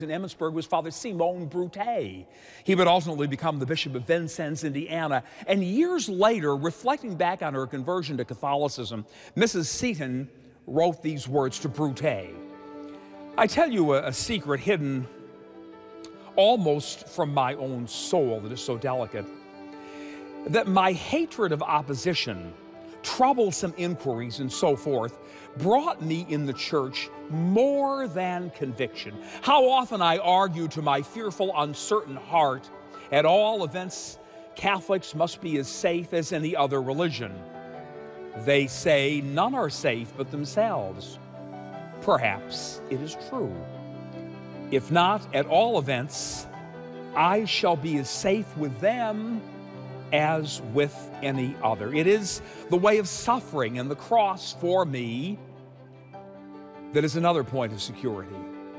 in Emmitsburg was Father Simon Brute. He would ultimately become the Bishop of Vincennes, Indiana. And years later, reflecting back on her conversion to Catholicism, Mrs. Seton wrote these words to Brute. I tell you a secret hidden almost from my own soul that is so delicate, that my hatred of opposition, troublesome inquiries, and so forth brought me in the church more than conviction. How often I argue to my fearful, uncertain heart, at all events, Catholics must be as safe as any other religion. They say none are safe but themselves. Perhaps it is true. If not, at all events, I shall be as safe with them as with any other. It is the way of suffering and the cross for me that is another point of security.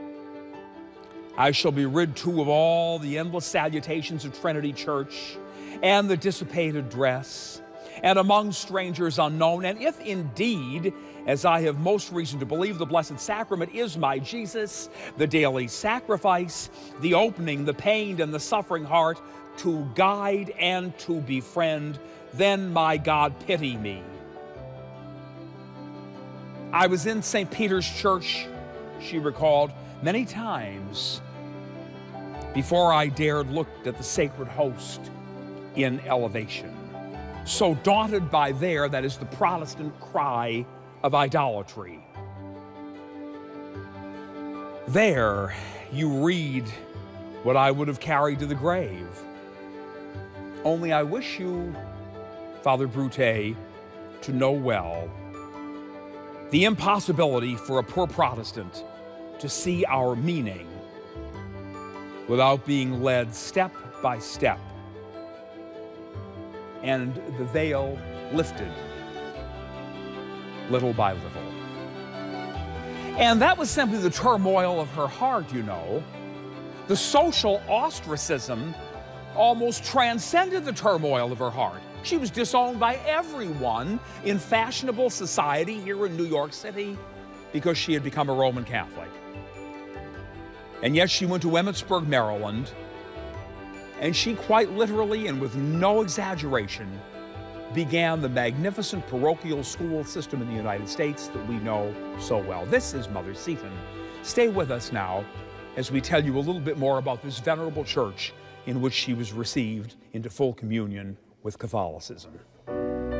I shall be rid too of all the endless salutations of Trinity Church and the dissipated dress, and among strangers unknown. And if indeed, as I have most reason to believe, the Blessed Sacrament is my Jesus, the daily sacrifice, the opening, the pained, and the suffering heart to guide and to befriend, then, my God, pity me. I was in St. Peter's Church, she recalled, many times before I dared look at the sacred host in elevation. So daunted by that is the Protestant cry of idolatry. There you read what I would have carried to the grave. Only I wish you, Father Brute, to know well the impossibility for a poor Protestant to see our meaning without being led step by step and the veil lifted little by little. And that was simply the turmoil of her heart, you know. The social ostracism almost transcended the turmoil of her heart. She was disowned by everyone in fashionable society here in New York City because she had become a Roman Catholic. And yet she went to Emmitsburg, Maryland, and she quite literally and with no exaggeration began the magnificent parochial school system in the United States that we know so well. This is Mother Seton. Stay with us now as we tell you a little bit more about this venerable church in which she was received into full communion with Catholicism.